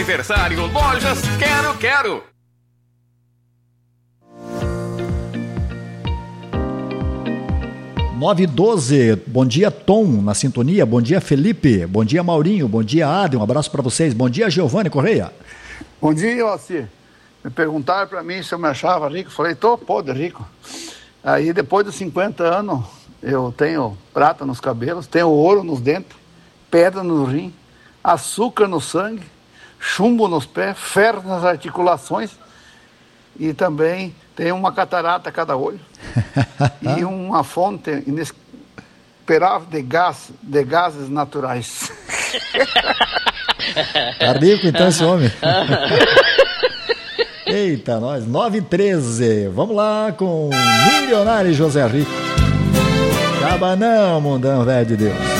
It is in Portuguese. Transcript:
Aniversário Lojas Quero. 9h12, bom dia Tom, na sintonia, bom dia Felipe, bom dia Maurinho, bom dia Adem, um abraço para vocês, bom dia Giovanni Correia. Bom dia, Alci. Me perguntaram para mim se eu me achava rico, falei, tô podre rico. Aí depois dos 50 anos, eu tenho prata nos cabelos, tenho ouro nos dentes, pedra no rim, açúcar no sangue, chumbo nos pés, ferro nas articulações e também tenho uma catarata a cada olho e uma fonte inesperável de gases naturais. Tá rico então esse homem. Eita, nós, 9h13, vamos lá com o milionário José Rico. Acaba não, mundão velho de Deus.